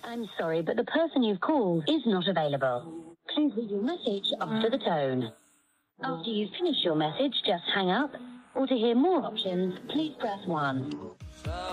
I'm sorry, but the person you've called is not available. Please leave your message after the tone. After you've finished your message, just hang up. Or to hear more options, please press 1.